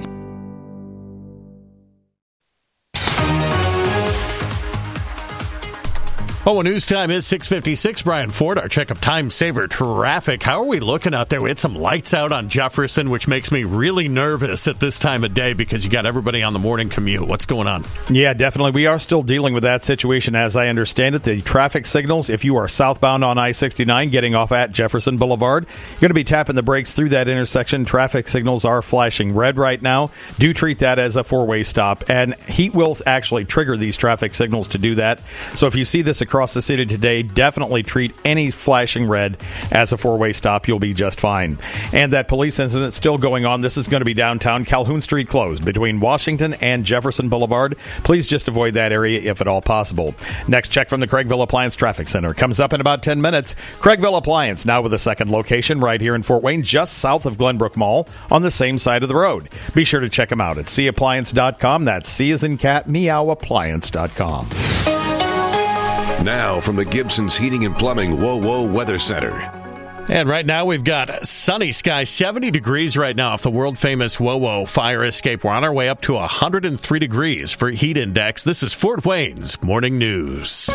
Oh, well, news time is six fifty-six. Brian Ford, our check of time saver traffic. How are we looking out there? We had some lights out on Jefferson, which makes me really nervous at this time of day because you got everybody on the morning commute. What's going on? Yeah, definitely. We are still dealing with that situation as I understand it. The traffic signals, if you are southbound on I sixty-nine getting off at Jefferson Boulevard, you're going to be tapping the brakes through that intersection. Traffic signals are flashing red right now. Do treat that as a four-way stop, and heat will actually trigger these traffic signals to do that. So if you see this across the city today, definitely treat any flashing red as a four-way stop. You'll be just fine. And that police incident still going on. This is going to be downtown. Calhoun Street closed between Washington and Jefferson Boulevard. Please just avoid that area if at all possible. Next check from the Craigville Appliance Traffic Center comes up in about ten minutes. Craigville Appliance now with a second location right here in Fort Wayne, just south of Glenbrook Mall on the same side of the road. Be sure to check them out at c appliance dot com. That's C as in cat, meow appliance dot com. Now from the Gibson's Heating and Plumbing Whoa Whoa Weather Center. And right now we've got sunny skies, seventy degrees right now off the world-famous Whoa Whoa fire escape. We're on our way up to one hundred three degrees for heat index. This is Fort Wayne's Morning News.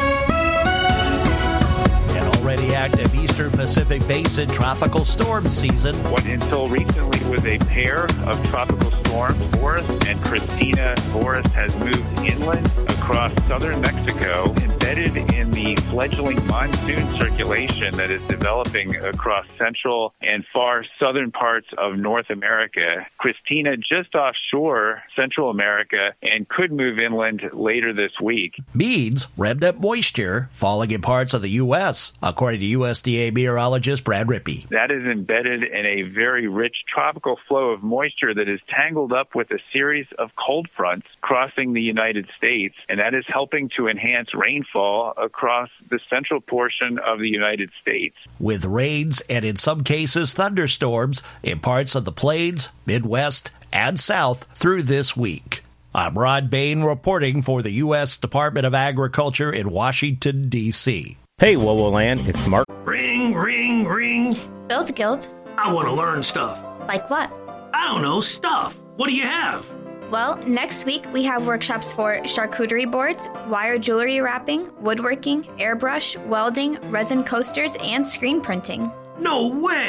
Already active Eastern Pacific Basin tropical storm season. What until recently was a pair of tropical storms, Boris and Christina. Boris has moved inland across southern Mexico, embedded in the fledgling monsoon circulation that is developing across central and far southern parts of North America. Christina just offshore Central America and could move inland later this week. Means remnant moisture falling in parts of the U S, according to U S D A meteorologist Brad Rippey. That is embedded in a very rich tropical flow of moisture that is tangled up with a series of cold fronts crossing the United States, and that is helping to enhance rainfall across the central portion of the United States. With rains and in some cases thunderstorms in parts of the Plains, Midwest, and South through this week. I'm Rod Bain reporting for the U S Department of Agriculture in Washington, D C Hey, Wowo Land, it's Mark. Ring, ring, ring. Build Guild. I want to learn stuff. Like what? I don't know, stuff. What do you have? Well, next week we have workshops for charcuterie boards, wire jewelry wrapping, woodworking, airbrush, welding, resin coasters, and screen printing. No way!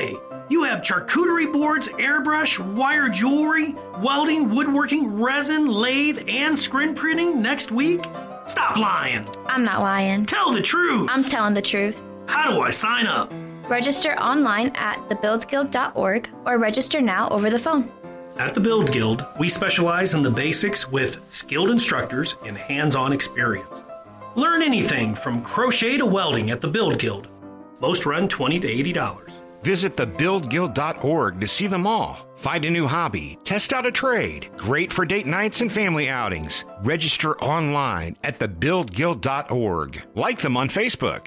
You have charcuterie boards, airbrush, wire jewelry, welding, woodworking, resin, lathe, and screen printing next week? Stop lying. I'm not lying. Tell the truth. I'm telling the truth. How do I sign up? Register online at the build guild dot org or register now over the phone. At the Build Guild, we specialize in the basics with skilled instructors and hands-on experience. Learn anything from crochet to welding at the Build Guild. Most run twenty to eighty dollars. Visit the build guild dot org to see them all. Find a new hobby, test out a trade. Great for date nights and family outings. Register online at the build guild dot org. Like them on Facebook.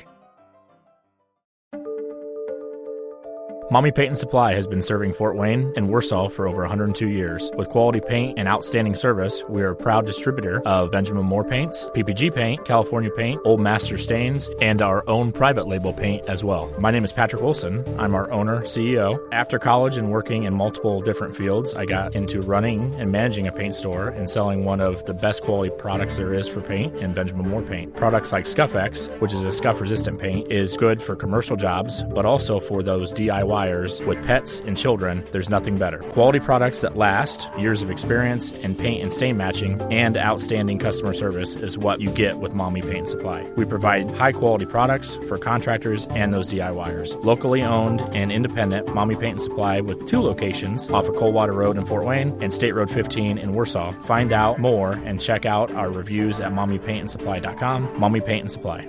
Mommy Paint and Supply has been serving Fort Wayne and Warsaw for over one hundred two years. With quality paint and outstanding service, we are a proud distributor of Benjamin Moore paints, P P G paint, California paint, Old Master stains, and our own private label paint as well. My name is Patrick Wilson. I'm our owner, C E O. After college and working in multiple different fields, I got into running and managing a paint store and selling one of the best quality products there is for paint in Benjamin Moore paint. Products like Scuff-X, which is a scuff-resistant paint, is good for commercial jobs, but also for those D I Y with pets and children. There's nothing better. Quality products that last, years of experience in paint and stain matching, and outstanding customer service is what you get with Mommy Paint and Supply. We provide high quality products for contractors and those DIYers. Locally owned and independent, Mommy Paint and Supply with two locations off of Coldwater Road in Fort Wayne and State Road fifteen in Warsaw. Find out more and check out our reviews at mommy paint and supply dot com. Mommy Paint and Supply.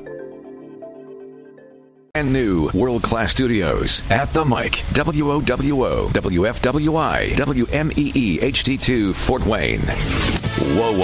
And new world-class studios at the Mic. W O W O, W F W I, W M E E H D two, Fort Wayne. Whoa,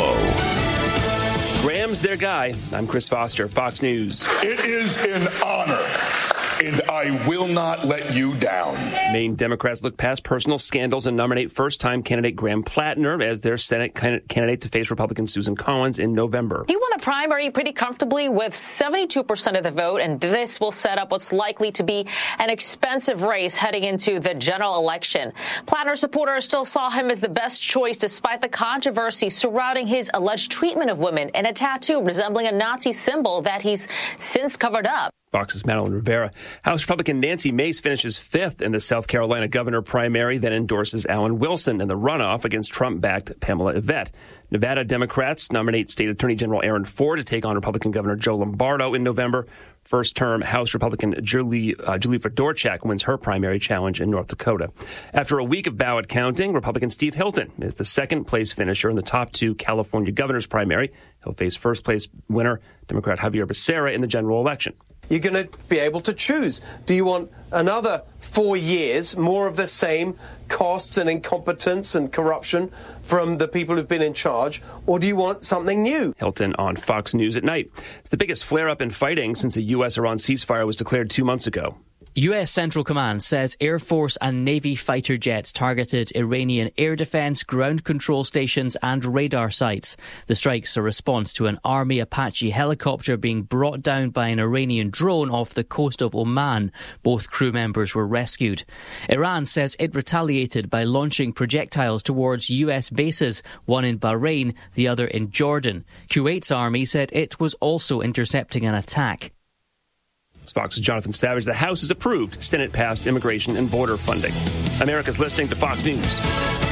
whoa. Graham's their guy. I'm Chris Foster, Fox News. It is an honor, and I will not let you down. Maine Democrats look past personal scandals and nominate first-time candidate Graham Plattner as their Senate candidate to face Republican Susan Collins in November. He won the primary pretty comfortably with seventy-two percent of the vote, and this will set up what's likely to be an expensive race heading into the general election. Plattner supporters still saw him as the best choice despite the controversy surrounding his alleged treatment of women and a tattoo resembling a Nazi symbol that he's since covered up. Fox's Madeline Rivera. House Republican Nancy Mace finishes fifth in the South Carolina governor primary, then endorses Alan Wilson in the runoff against Trump-backed Pamela Yvette. Nevada Democrats nominate State Attorney General Aaron Ford to take on Republican Governor Joe Lombardo in November. First-term House Republican Julie, uh, Julie Fedorchak wins her primary challenge in North Dakota. After a week of ballot counting, Republican Steve Hilton is the second-place finisher in the top two California governor's primary. He'll face first-place winner Democrat Javier Becerra in the general election. You're going to be able to choose. Do you want another four years, more of the same costs and incompetence and corruption from the people who've been in charge, or do you want something new? Hilton on Fox News at night. It's the biggest flare-up in fighting since the U S Iran ceasefire was declared two months ago. U S Central Command says Air Force and Navy fighter jets targeted Iranian air defense, ground control stations and radar sites. The strike's a response to an Army Apache helicopter being brought down by an Iranian drone off the coast of Oman. Both crew members were rescued. Iran says it retaliated by launching projectiles towards U S bases, one in Bahrain, the other in Jordan. Kuwait's army said it was also intercepting an attack. Fox's Jonathan Savage. The House has approved Senate passed immigration and border funding. America's listening to Fox News.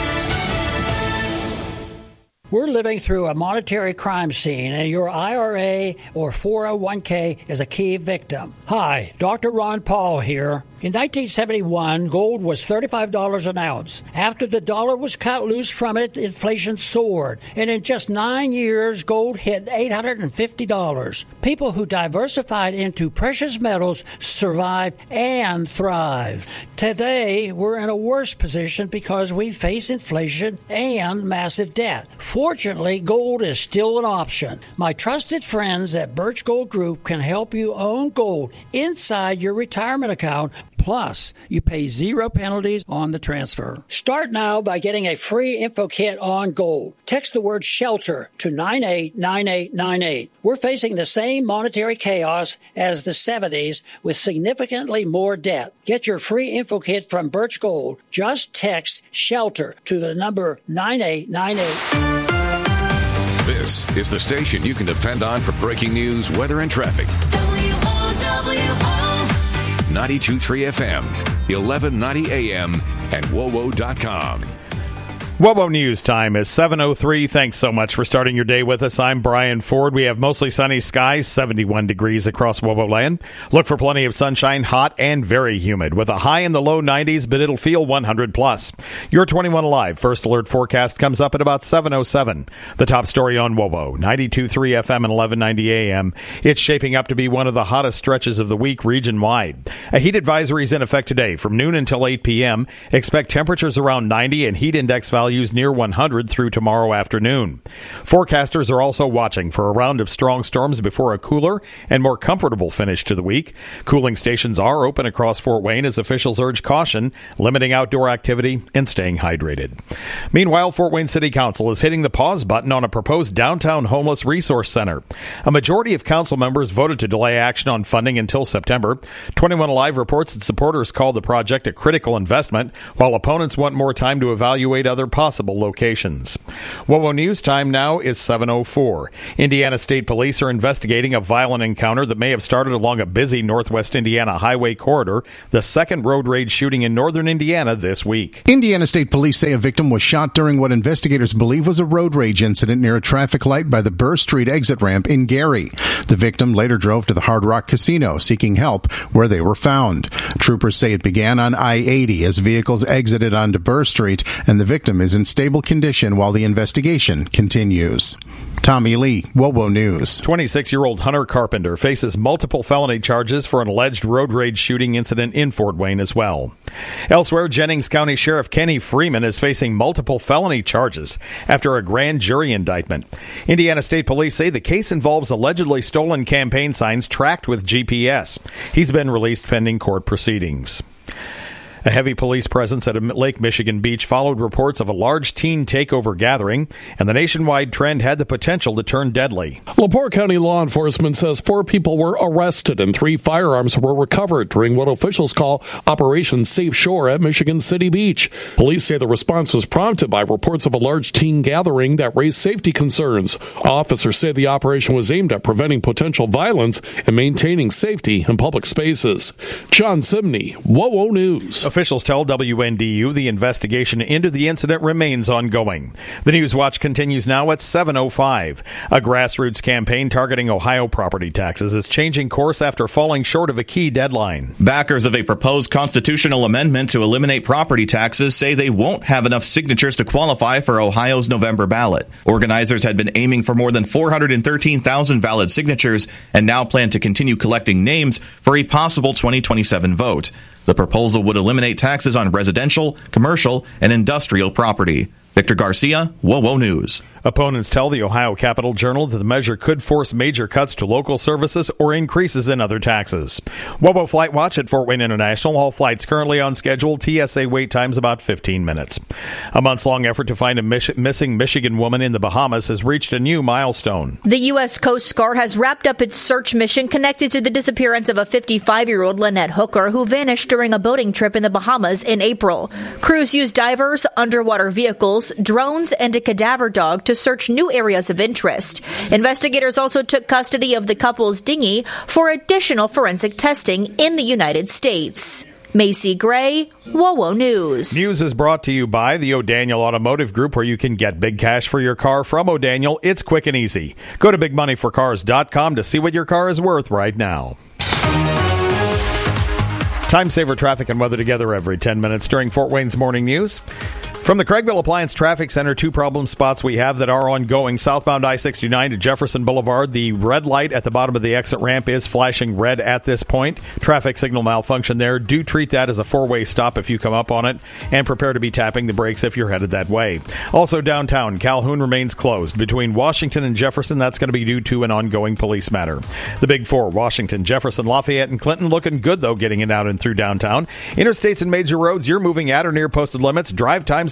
We're living through a monetary crime scene, and your I R A or four oh one k is a key victim. Hi, Doctor Ron Paul here. In nineteen seventy-one, gold was thirty-five dollars an ounce. After the dollar was cut loose from it, inflation soared. And in just nine years, gold hit eight hundred fifty dollars. People who diversified into precious metals survived and thrived. Today, we're in a worse position because we face inflation and massive debt. Fortunately, gold is still an option. My trusted friends at Birch Gold Group can help you own gold inside your retirement account. Plus, you pay zero penalties on the transfer. Start now by getting a free info kit on gold. Text the word SHELTER to nine eight nine eight nine eight. We're facing the same monetary chaos as the seventies with significantly more debt. Get your free info kit from Birch Gold. Just text SHELTER to the number nine eight nine eight. This is the station you can depend on for breaking news, weather, and traffic. W O W O ninety-two point three F M. eleven ninety A M, and W O W O dot com. W O W O News time is seven oh three. Thanks so much for starting your day with us. I'm Brian Ford. We have mostly sunny skies, seventy-one degrees across W O W O land. Look for plenty of sunshine, hot and very humid, with a high in the low nineties, but it'll feel one hundred plus. Your twenty-one Alive First Alert forecast comes up at about seven oh seven. The top story on W O W O, ninety-two point three F M and eleven ninety A M. It's shaping up to be one of the hottest stretches of the week region-wide. A heat advisory is in effect today from noon until eight p.m. Expect temperatures around ninety and heat index values near one hundred through tomorrow afternoon. Forecasters are also watching for a round of strong storms before a cooler and more comfortable finish to the week. Cooling stations are open across Fort Wayne as officials urge caution, limiting outdoor activity and staying hydrated. Meanwhile, Fort Wayne City Council is hitting the pause button on a proposed downtown homeless resource center. A majority of council members voted to delay action on funding until September. twenty-one Alive reports that supporters call the project a critical investment, while opponents want more time to evaluate other possible locations. W O W O News time now is seven oh four. Indiana State Police are investigating a violent encounter that may have started along a busy northwest Indiana highway corridor, the second road rage shooting in northern Indiana this week. Indiana State Police say a victim was shot during what investigators believe was a road rage incident near a traffic light by the Burr Street exit ramp in Gary. The victim later drove to the Hard Rock Casino seeking help, where they were found. Troopers say it began on I eighty as vehicles exited onto Burr Street, and the victim is in stable condition while the investigation continues. Tommy Lee, W O W O News. twenty-six-year-old Hunter Carpenter faces multiple felony charges for an alleged road rage shooting incident in Fort Wayne as well. Elsewhere, Jennings County Sheriff Kenny Freeman is facing multiple felony charges after a grand jury indictment. Indiana State Police say the case involves allegedly stolen campaign signs tracked with G P S. He's been released pending court proceedings. A heavy police presence at a Lake Michigan beach followed reports of a large teen takeover gathering, and the nationwide trend had the potential to turn deadly. LaPorte County law enforcement says four people were arrested and three firearms were recovered during what officials call Operation Safe Shore at Michigan City Beach. Police say the response was prompted by reports of a large teen gathering that raised safety concerns. Officers say the operation was aimed at preventing potential violence and maintaining safety in public spaces. John Simney, W O W O News. Officials tell W N D U the investigation into the incident remains ongoing. The News Watch continues now at seven oh five. A grassroots campaign targeting Ohio property taxes is changing course after falling short of a key deadline. Backers of a proposed constitutional amendment to eliminate property taxes say they won't have enough signatures to qualify for Ohio's November ballot. Organizers had been aiming for more than four hundred thirteen thousand valid signatures and now plan to continue collecting names for a possible twenty twenty-seven vote. The proposal would eliminate taxes on residential, commercial, and industrial property. Victor Garcia, W O W O News. Opponents tell the Ohio Capital Journal that the measure could force major cuts to local services or increases in other taxes. W O W O Flight Watch at Fort Wayne International. All flights currently on schedule. T S A wait times about fifteen minutes. A months-long effort to find a mis- missing Michigan woman in the Bahamas has reached a new milestone. The U S. Coast Guard has wrapped up its search mission connected to the disappearance of a fifty-five-year-old Lynette Hooker who vanished during a boating trip in the Bahamas in April. Crews used divers, underwater vehicles, drones, and a cadaver dog to search new areas of interest. Investigators also took custody of the couple's dinghy for additional forensic testing in the United States. Macy Gray, W O W O News. News is brought to you by the O'Daniel Automotive Group, where you can get big cash for your car from O'Daniel. It's quick and easy. Go to big money for cars dot com to see what your car is worth right now. Time saver traffic and weather together every ten minutes during Fort Wayne's Morning News. From the Craigville Appliance Traffic Center, two problem spots we have that are ongoing. Southbound I sixty-nine to Jefferson Boulevard. The red light at the bottom of the exit ramp is flashing red at this point. Traffic signal malfunction there. Do treat that as a four-way stop if you come up on it, and prepare to be tapping the brakes if you're headed that way. Also downtown, Calhoun remains closed. Between Washington and Jefferson, that's going to be due to an ongoing police matter. The Big Four, Washington, Jefferson, Lafayette, and Clinton, looking good, though, getting it out and through downtown. Interstates and major roads, you're moving at or near posted limits. Drive times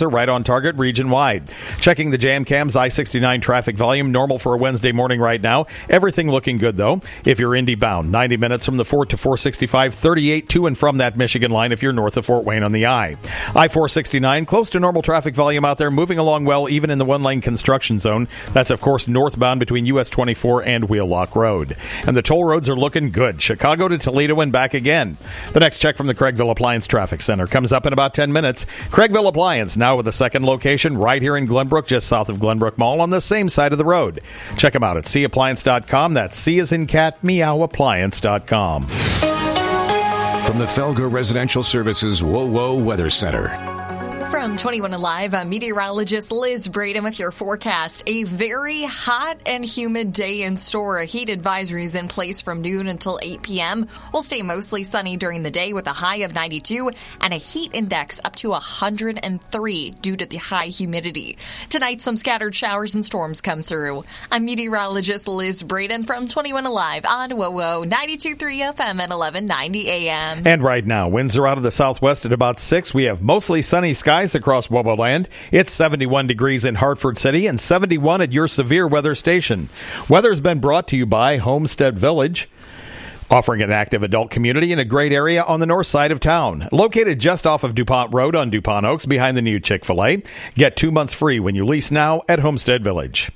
weather right on target region-wide. Checking the Jam Cams I sixty-nine traffic volume, normal for a Wednesday morning right now. Everything looking good, though. If you're Indy bound, ninety minutes from the Fort to four sixty-five, thirty-eight to and from that Michigan line if you're north of Fort Wayne on the I. I four sixty-nine, close to normal traffic volume out there, moving along well even in the one-lane construction zone. That's, of course, northbound between U S twenty-four and Wheelock Road. And the toll roads are looking good. Chicago to Toledo and back again. The next check from the Craigville Appliance Traffic Center comes up in about ten minutes. Craigville Appliance, now with a second location right here in Glenbrook, just south of Glenbrook Mall on the same side of the road. Check them out at c appliance dot com. That's C as in cat, meow appliance dot com. From the Felger Residential Services Whoa Whoa Weather Center. From twenty-one Alive, I'm meteorologist Liz Braden with your forecast. A very hot and humid day in store. A heat advisory is in place from noon until eight p.m. We'll stay mostly sunny during the day with a high of ninety-two and a heat index up to one hundred three due to the high humidity. Tonight, some scattered showers and storms come through. I'm meteorologist Liz Braden from twenty-one Alive on W O W O ninety-two point three F M at eleven ninety A M. And right now, winds are out of the southwest at about six. We have mostly sunny skies across W O W O land. It's seventy-one degrees in Hartford City and seventy-one at your severe weather station. Weather's been brought to you by Homestead Village, offering an active adult community in a great area on the north side of town. Located just off of DuPont Road on DuPont Oaks behind the new Chick-fil-A. Get two months free when you lease now at Homestead Village.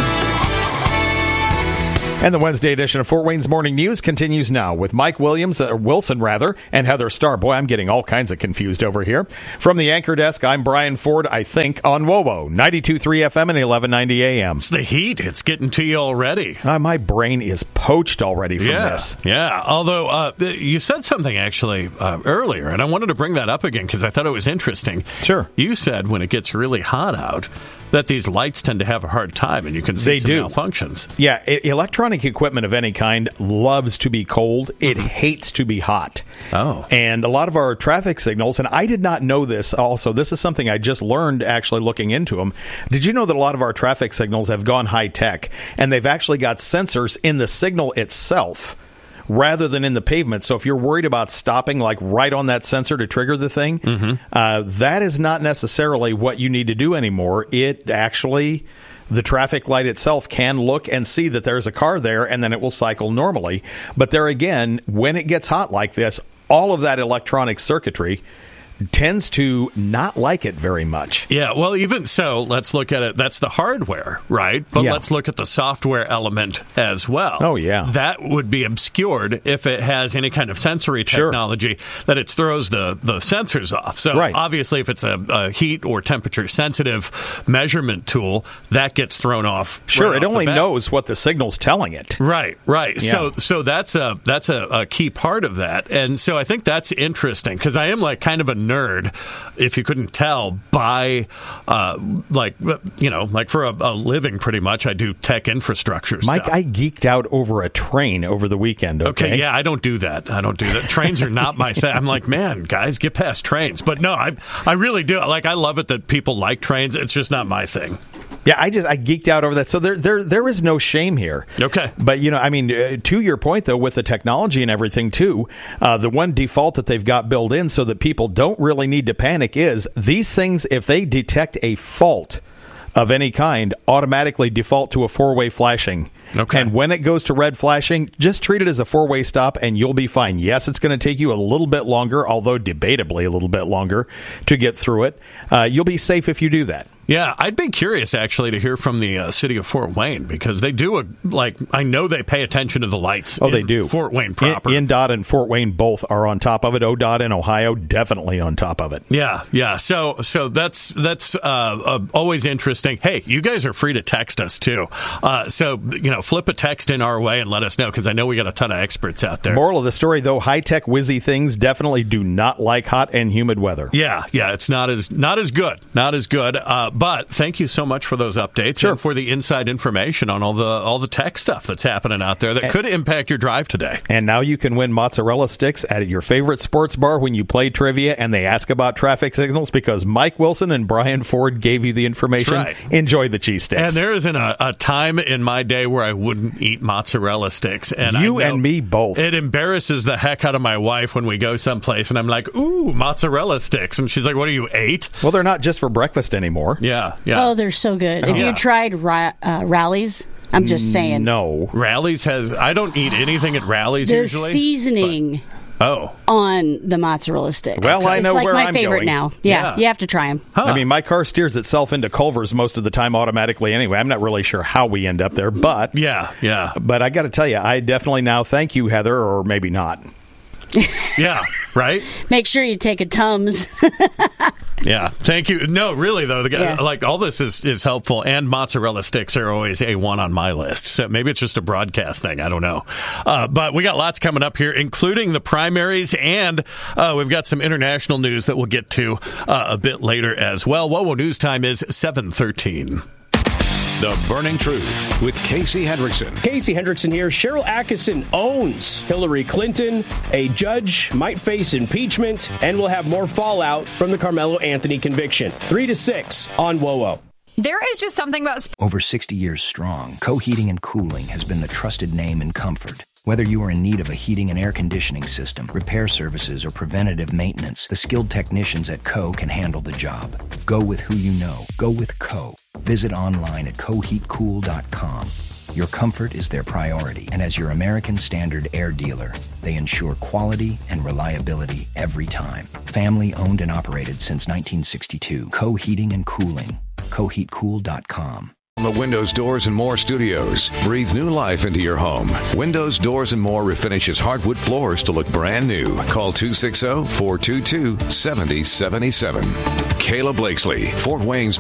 And the Wednesday edition of Fort Wayne's Morning News continues now with Mike Williams, or Wilson rather, and Heather Starr. Boy, I'm getting all kinds of confused over here. From the anchor desk, I'm Brian Ford, I think, on W O W O ninety-two point three F M and eleven ninety A M. It's the heat. It's getting to you already. Uh, my brain is poached already from yeah, this. Yeah, although uh, you said something actually uh, earlier, and I wanted to bring that up again because I thought it was interesting. Sure. You said when it gets really hot out that these lights tend to have a hard time, and you can see they some do. malfunctions. Yeah, I- electronic equipment of any kind loves to be cold. It Mm-hmm. hates to be hot. Oh. And a lot of our traffic signals, and I did not know this also, this is something I just learned actually looking into them. Did you know that a lot of our traffic signals have gone high-tech, and they've actually got sensors in the signal itself rather than in the pavement? So if you're worried about stopping like right on that sensor to trigger the thing, mm-hmm. uh, that is not necessarily what you need to do anymore. It actually, the traffic light itself can look and see that there's a car there, and then it will cycle normally. But there again, when it gets hot like this, all of that electronic circuitry tends to not like it very much. Yeah, well, even so, let's look at it. That's the hardware, right? But Yeah. let's look at the software element as well. Oh, yeah. That would be obscured if it has any kind of sensory Sure. technology that it throws the, the sensors off. So Right. obviously, if it's a, a heat or temperature sensitive measurement tool, that gets thrown off. Sure, right it off the only bat. knows what the signal's telling it. Right, right. Yeah. So, so that's a that's a, a key part of that, and so I think that's interesting because I am like kind of a nerd, if you couldn't tell, by uh, like you know, like for a, a living, pretty much. I do tech infrastructure Mike, stuff. I geeked out over a train over the weekend. Okay, Okay, yeah, I don't do that. I don't do that. Trains are not my thing. I'm like, man, guys, get past trains. But no, I I really do. Like, I love it that people like trains. It's just not my thing. Yeah, I just I geeked out over that. So there there there is no shame here. Okay. But you know, I mean, uh, to your point though, with the technology and everything too, uh, the one default that they've got built in so that people don't really need to panic is these things, if they detect a fault of any kind, automatically default to a four-way flashing. Okay. And when it goes to red flashing, just treat it as a four-way stop and you'll be fine. Yes, it's going to take you a little bit longer, although debatably a little bit longer, to get through it. Uh, you'll be safe if you do that. Yeah, I'd be curious actually to hear from the uh, city of Fort Wayne because they do a like I know they pay attention to the lights. Oh, in they do. Fort Wayne proper. In, INDOT and Fort Wayne both are on top of it. O D O T and Ohio definitely on top of it. Yeah, yeah. So, so that's that's uh, uh, always interesting. Hey, you guys are free to text us too. Uh, so, you know, flip a text in our way and let us know because I know we got a ton of experts out there. Moral of the story, though, high tech whizzy things definitely do not like hot and humid weather. Yeah, yeah. It's not as not as good, not as good. Uh, but thank you so much for those updates Sure. and for the inside information on all the all the tech stuff that's happening out there that and, could impact your drive today. And now you can win mozzarella sticks at your favorite sports bar when you play trivia and they ask about traffic signals because Mike Wilson and Brian Ford gave you the information. That's right. Enjoy the cheese sticks. And there isn't a, a time in my day where I've I wouldn't eat mozzarella sticks. And you I know and me both. It embarrasses the heck out of my wife when we go someplace, and I'm like, ooh, mozzarella sticks. And she's like, what are you, eight? Well, they're not just for breakfast anymore. Yeah, yeah. Oh, they're so good. Have Yeah. you tried ra- uh, Rallies? I'm just saying. No. Rallies has, I don't eat anything at Rallies The usually. seasoning but, oh. on the mozzarella sticks. Well, I know it's like where my I'm favorite going. now. Yeah, Yeah. you have to try them. Huh. I mean, my car steers itself into Culver's most of the time automatically anyway. I'm not really sure how we end up there, but yeah, yeah. But I got to tell you, I definitely now thank you, Heather, or maybe not. Yeah, right? Make sure you take a Tums. Yeah, thank you. No, really, though, the guy, Yeah. like all this is, is helpful, and mozzarella sticks are always A one on my list. So maybe it's just a broadcast thing. I don't know. Uh, but we got lots coming up here, including the primaries, and uh, we've got some international news that we'll get to uh, a bit later as well. WOWO News Time is seven thirteen. The Burning Truth with Casey Hendrickson. Casey Hendrickson here. Cheryl Atkinson owns Hillary Clinton. A judge might face impeachment, and we'll have more fallout from the Carmelo Anthony conviction. Three to six on WOWO. There is just something about... Over sixty years strong, Co Heating and Cooling has been the trusted name in comfort. Whether you are in need of a heating and air conditioning system, repair services, or preventative maintenance, the skilled technicians at Co can handle the job. Go with who you know. Go with Co. Visit online at co heat cool dot com. Your comfort is their priority, and as your American Standard air dealer, they ensure quality and reliability every time. Family owned and operated since nineteen sixty-two. Co Heating and Cooling. co heat cool dot com. The Windows Doors and More Studios. Breathe new life into your home. Windows Doors and More refinishes hardwood floors to look brand new. Call two six zero, four two two, seven zero seven seven. Kayla Blakesley, Fort Wayne's